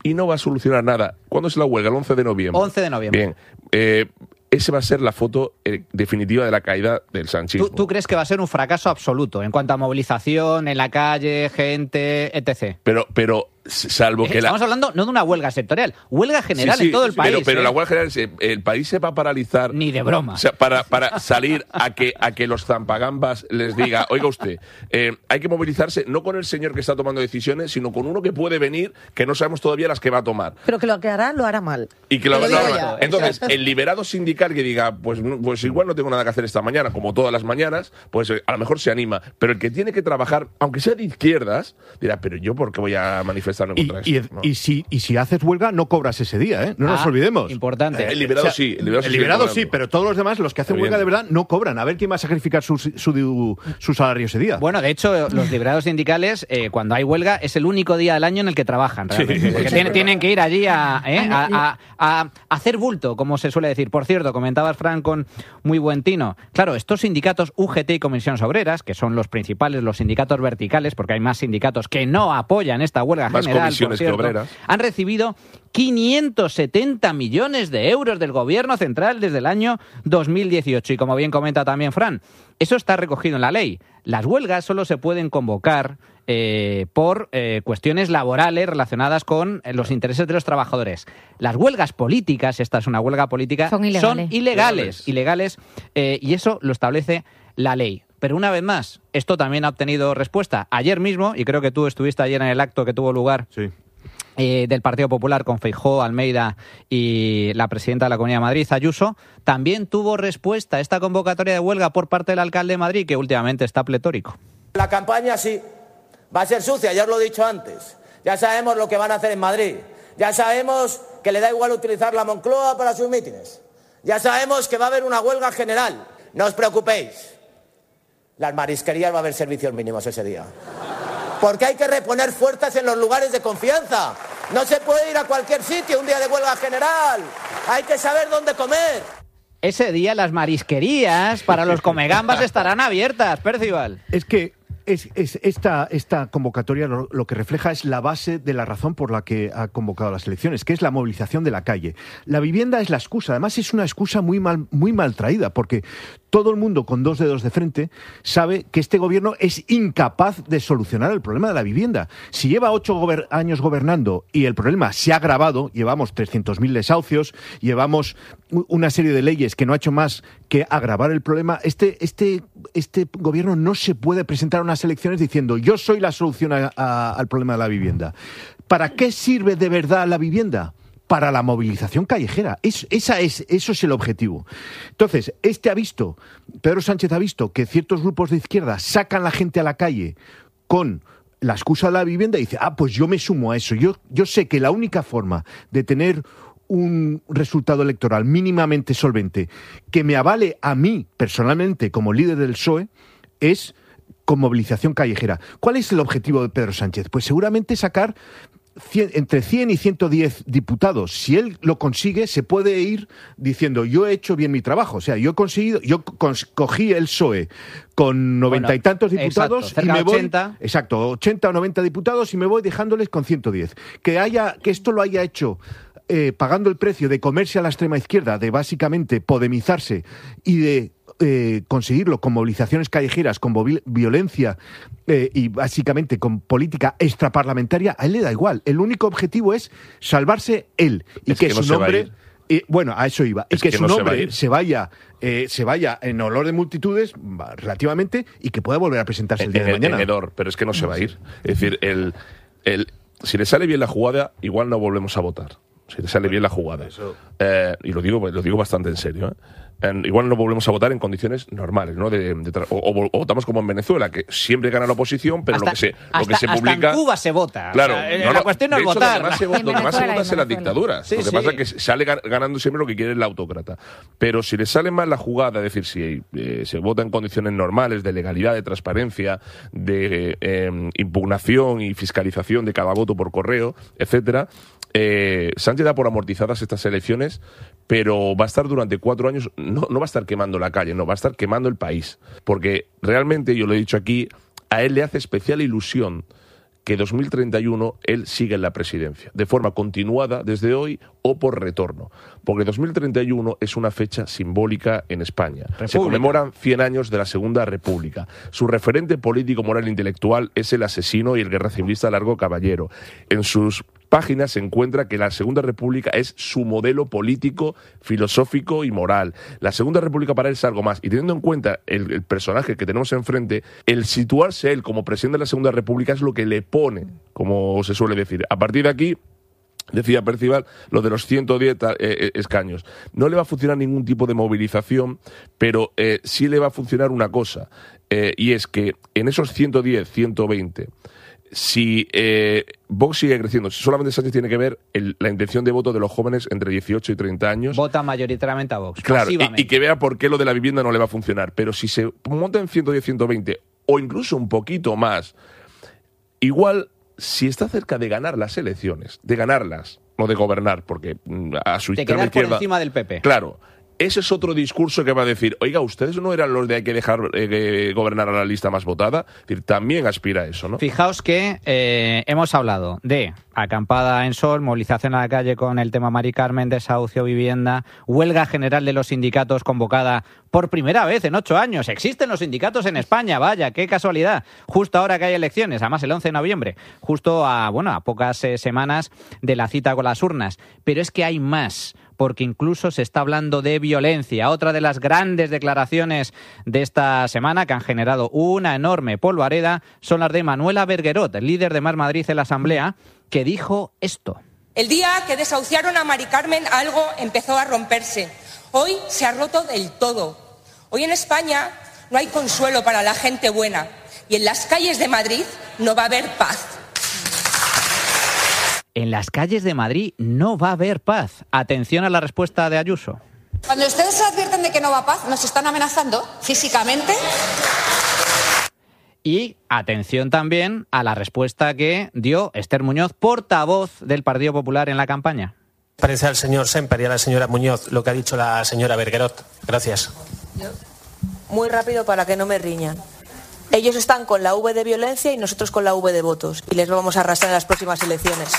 y no va a solucionar nada. ¿Cuándo es la huelga? El 11 de noviembre. 11 de noviembre. Bien. Esa va a ser la foto definitiva de la caída del sanchismo. ¿Tú crees que va a ser un fracaso absoluto en cuanto a movilización, en la calle, gente, etc.? Pero salvo que Estamos hablando no de una huelga sectorial, huelga general en todo el país. Pero la huelga general, el país se va a paralizar. Ni de broma. O sea, para salir a que los zampagambas les diga, oiga usted, hay que movilizarse no con el señor que está tomando decisiones, sino con uno que puede venir, que no sabemos todavía las que va a tomar. Pero que lo que hará, lo hará mal. Y que lo hará mal. Entonces, el liberado sindical que diga, pues igual no tengo nada que hacer esta mañana, como todas las mañanas, pues a lo mejor se anima. Pero el que tiene que trabajar, aunque sea de izquierdas, dirá, pero yo ¿por qué voy a manifestarme contra esto? ¿No? Y si haces huelga, no cobras ese día, ¿eh? No nos olvidemos. Importante. El liberado sí. El liberado sí, pero todos los demás, los que hacen huelga de verdad, no cobran. A ver quién va a sacrificar su salario ese día. Bueno, de hecho, los liberados sindicales, cuando hay huelga, es el único día del año en el que trabajan, realmente. Porque tienen que ir allí a hacer bulto, como se suele decir. Por cierto, comentabas, Fran, con muy buen tino. Claro, estos sindicatos UGT y Comisiones Obreras, que son los principales, los sindicatos verticales, porque hay más sindicatos que no apoyan esta huelga más general, comisiones que obreras, han recibido 570 millones de euros del Gobierno central desde el año 2018. Y como bien comenta también Fran, eso está recogido en la ley. Las huelgas solo se pueden convocar por cuestiones laborales relacionadas con los intereses de los trabajadores. Las huelgas políticas, esta es una huelga política, son ilegales. Y eso lo establece la ley. Pero una vez más, esto también ha obtenido respuesta. Ayer mismo, y creo que tú estuviste ayer en el acto que tuvo lugar del Partido Popular con Feijóo, Almeida y la presidenta de la Comunidad de Madrid, Ayuso, también tuvo respuesta a esta convocatoria de huelga por parte del alcalde de Madrid, que últimamente está pletórico. La campaña sí va a ser sucia, ya os lo he dicho antes. Ya sabemos lo que van a hacer en Madrid. Ya sabemos que le da igual utilizar la Moncloa para sus mítines. Ya sabemos que va a haber una huelga general. No os preocupéis. Las marisquerías va a haber servicios mínimos ese día. Porque hay que reponer fuerzas en los lugares de confianza. No se puede ir a cualquier sitio un día de huelga general. Hay que saber dónde comer. Ese día las marisquerías para los comegambas estarán abiertas, Percival. Es que esta convocatoria lo que refleja es la base de la razón por la que ha convocado las elecciones, que es la movilización de la calle. La vivienda es la excusa, además es una excusa muy mal traída, porque todo el mundo con dos dedos de frente sabe que este gobierno es incapaz de solucionar el problema de la vivienda. Si lleva 8 años gobernando y el problema se ha agravado, llevamos 300.000 desahucios, llevamos una serie de leyes que no ha hecho más que agravar el problema, este gobierno no se puede presentar a unas elecciones diciendo yo soy la solución al problema de la vivienda. ¿Para qué sirve de verdad la vivienda? Para la movilización callejera. Eso es el objetivo. Entonces, Pedro Sánchez ha visto que ciertos grupos de izquierda sacan a la gente a la calle con la excusa de la vivienda y dice, pues yo me sumo a eso. Yo sé que la única forma de tener un resultado electoral mínimamente solvente que me avale a mí personalmente como líder del PSOE es con movilización callejera. ¿Cuál es el objetivo de Pedro Sánchez? Pues seguramente sacar entre 100 y 110 diputados. Si él lo consigue, se puede ir diciendo yo he hecho bien mi trabajo. O sea, yo cogí el PSOE con 90 y tantos diputados y me voy 80 o 90 diputados y me voy dejándoles con 110. Que esto lo haya hecho pagando el precio de comerse a la extrema izquierda, de básicamente podemizarse y de conseguirlo con movilizaciones callejeras, con violencia y básicamente con política extraparlamentaria, a él le da igual. El único objetivo es salvarse él y que su nombre... bueno, a eso iba. Y que su nombre se vaya en olor de multitudes, relativamente, y que pueda volver a presentarse el día de mañana. Pero es que no se va a ir. Es decir, si le sale bien la jugada, igual no volvemos a votar. Si le sale bien la jugada. Y lo digo bastante en serio, igual no volvemos a votar en condiciones normales, ¿no? O votamos como en Venezuela, que siempre gana la oposición, pero lo que se publica... Hasta en Cuba se vota. Claro. La cuestión no es votar. Donde más se vota es en las dictaduras. Lo que pasa es que sale ganando siempre lo que quiere el autócrata. Pero si le sale mal la jugada, es decir, si se vota en condiciones normales de legalidad, de transparencia, de impugnación y fiscalización de cada voto por correo, etcétera, Sánchez da por amortizadas estas elecciones, pero va a estar durante 4 años, no va a estar quemando la calle, va a estar quemando el país. Porque realmente, yo lo he dicho aquí, a él le hace especial ilusión que 2031 él sigue en la presidencia, de forma continuada desde hoy o por retorno. Porque 2031 es una fecha simbólica en España. Se conmemoran 100 años de la Segunda República. Su referente político, moral e intelectual es el asesino y el guerra civilista Largo Caballero. En sus páginas se encuentra que la Segunda República es su modelo político, filosófico y moral. La Segunda República para él es algo más. Y teniendo en cuenta el personaje que tenemos enfrente, el situarse él como presidente de la Segunda República es lo que le pone, como se suele decir. A partir de aquí, decía Percival, lo de los 110 escaños. No le va a funcionar ningún tipo de movilización, pero sí le va a funcionar una cosa, y es que en esos 110, 120... si Vox sigue creciendo, solamente Sánchez tiene que ver la intención de voto de los jóvenes entre 18 y 30 años. Vota mayoritariamente a Vox. Claro, y que vea por qué lo de la vivienda no le va a funcionar. Pero si se monta en 110, 120 o incluso un poquito más, igual, si está cerca de ganar las elecciones, de ganarlas, no de gobernar, porque a su izquierda... De quedar por encima del PP. Claro. Ese es otro discurso que va a decir, oiga, ¿ustedes no eran los de hay que dejar gobernar a la lista más votada? Es decir, también aspira a eso, ¿no? Fijaos que hemos hablado de acampada en Sol, movilización a la calle con el tema Mari Carmen, desahucio, vivienda, huelga general de los sindicatos convocada por primera vez en 8 años. Existen los sindicatos en España, vaya, qué casualidad. Justo ahora que hay elecciones, además el 11 de noviembre, justo a pocas semanas de la cita con las urnas. Pero es que hay más, porque incluso se está hablando de violencia. Otra de las grandes declaraciones de esta semana que han generado una enorme polvareda son las de Manuela Berguerot, líder de Más Madrid en la Asamblea, que dijo esto. El día que desahuciaron a Mari Carmen, algo empezó a romperse. Hoy se ha roto del todo. Hoy en España no hay consuelo para la gente buena y en las calles de Madrid no va a haber paz. En las calles de Madrid no va a haber paz. Atención a la respuesta de Ayuso. Cuando ustedes se advierten de que no va a paz, ¿nos están amenazando físicamente? Y atención también a la respuesta que dio Esther Muñoz, portavoz del Partido Popular en la campaña. Parece al señor Semper y a la señora Muñoz lo que ha dicho la señora Berguerot. Gracias. Muy rápido para que no me riñan. Ellos están con la V de violencia y nosotros con la V de votos. Y les vamos a arrastrar en las próximas elecciones.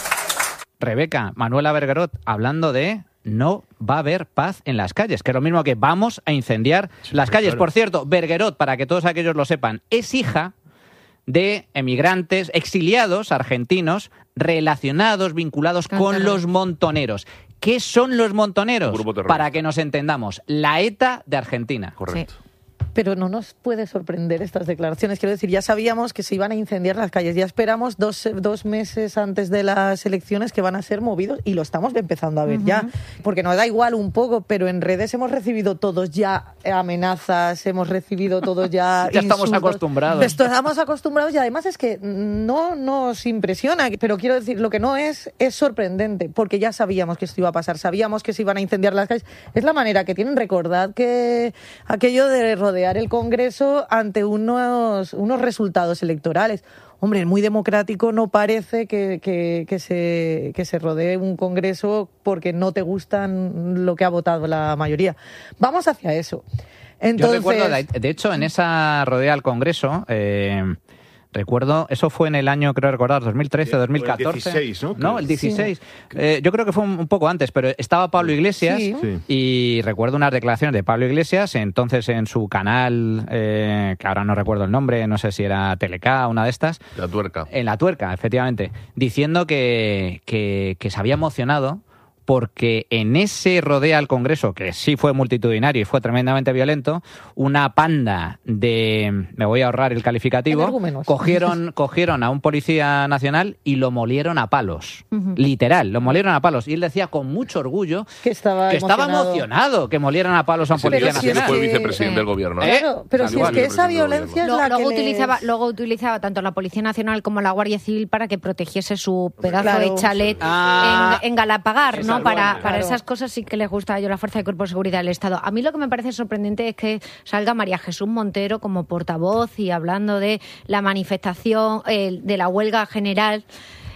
Rebeca, Manuela Berguerot, hablando de no va a haber paz en las calles, que es lo mismo que vamos a incendiar las calles. Claro. Por cierto, Berguerot, para que todos aquellos lo sepan, es hija de emigrantes, exiliados argentinos, relacionados, vinculados con los montoneros. ¿Qué son los montoneros? Para que nos entendamos, la ETA de Argentina. Correcto. Sí. Pero no nos puede sorprender estas declaraciones. Quiero decir, ya sabíamos que se iban a incendiar las calles. Ya esperamos dos meses antes de las elecciones que van a ser movidos y lo estamos empezando a ver ya. Porque nos da igual un poco, pero en redes hemos recibido todos ya amenazas, hemos recibido todos ya ya insultos. Estamos acostumbrados. Estamos acostumbrados y además es que no nos impresiona. Pero quiero decir, lo que no es sorprendente, porque ya sabíamos que esto iba a pasar. Sabíamos que se iban a incendiar las calles. Es la manera que tienen. Recordad que aquello de rodear el Congreso ante unos resultados electorales. Hombre, muy democrático no parece que se rodee un Congreso porque no te gustan lo que ha votado la mayoría. Vamos hacia eso. Entonces, yo recuerdo, de hecho, en esa rodea al Congreso... recuerdo, eso fue en el año, creo recordar, 2013, 2014. El 16, ¿no? No, el 16. Sí. Yo creo que fue un poco antes, pero estaba Pablo Iglesias y recuerdo unas declaraciones de Pablo Iglesias, entonces en su canal, que ahora no recuerdo el nombre, no sé si era Teleca, una de estas. La Tuerca. En La Tuerca, efectivamente, diciendo que se había emocionado porque en ese rodea al Congreso, que sí fue multitudinario y fue tremendamente violento, una panda de, me voy a ahorrar el calificativo, cogieron a un policía nacional y lo molieron a palos. Literal, lo molieron a palos. Y él decía con mucho orgullo que estaba emocionado que molieran a palos a un policía nacional. Fue vicepresidente del gobierno. Claro, pero si es que esa violencia es la que luego utilizaba tanto la Policía Nacional como la Guardia Civil para que protegiese su pedazo de chalet en Galapagar, ¿no? Para esas cosas sí que les gusta a ellos la Fuerza de Cuerpo de Seguridad del Estado. A mí lo que me parece sorprendente es que salga María Jesús Montero como portavoz y hablando de la manifestación, de la huelga general.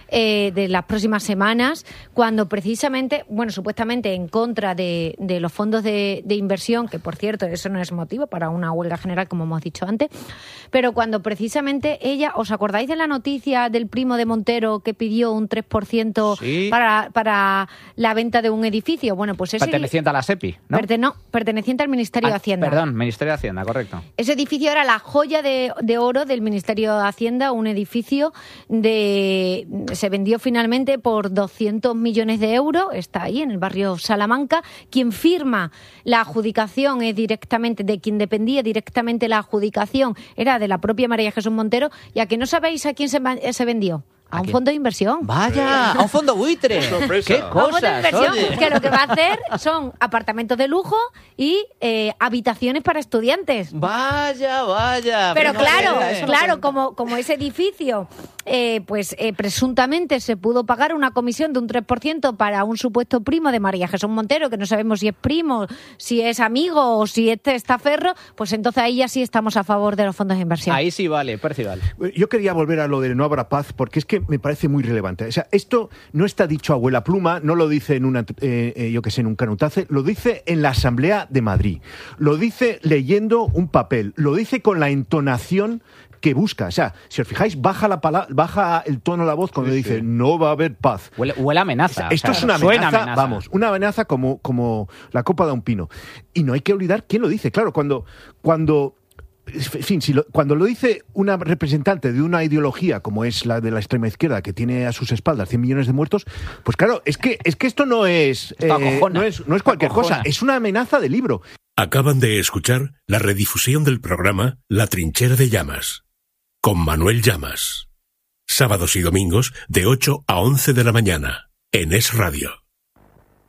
de las próximas semanas, cuando precisamente, bueno, supuestamente en contra de los fondos de inversión, que por cierto, eso no es motivo para una huelga general, como hemos dicho antes, pero cuando precisamente ella, ¿os acordáis de la noticia del primo de Montero que pidió un 3% sí, para la venta de un edificio? Bueno, pues ese... Perteneciente a la SEPI, ¿no? Perteneciente al Ministerio de Hacienda. Perdón, Ministerio de Hacienda, correcto. Ese edificio era la joya de oro del Ministerio de Hacienda, un edificio se vendió finalmente por 200 millones de euros, está ahí en el barrio Salamanca. Quien firma la adjudicación es directamente, de quien dependía directamente la adjudicación, era de la propia María Jesús Montero. ¿Y a que no sabéis a quién se vendió? A un fondo de inversión. ¡Vaya! ¡A un fondo buitre! ¡Qué cosas! A un fondo de inversión, que lo que va a hacer son apartamentos de lujo y habitaciones para estudiantes. ¡Vaya! Pero claro, como ese edificio, presuntamente se pudo pagar una comisión de un 3% para un supuesto primo de María Jesús Montero, que no sabemos si es primo, si es amigo o si es testaferro, pues entonces ahí ya sí estamos a favor de los fondos de inversión. Ahí sí vale, Percival. Yo quería volver a lo de no habrá paz, porque es que me parece muy relevante. O sea, esto no está dicho a abuela pluma, no lo dice en en un canutace, lo dice en la Asamblea de Madrid, lo dice leyendo un papel, lo dice con la entonación que busca. O sea, si os fijáis, baja el tono de la voz cuando dice no va a haber paz. Huele amenaza. Esto es una amenaza, vamos, una amenaza como la copa de un pino. Y no hay que olvidar quién lo dice. Claro, cuando lo dice una representante de una ideología como es la de la extrema izquierda, que tiene a sus espaldas 100 millones de muertos, pues claro, es que esto no es cualquier cosa, es una amenaza de libro. Acaban de escuchar la redifusión del programa La Trinchera de Llamas, con Manuel Llamas. Sábados y domingos de 8 a 11 de la mañana, en Es Radio.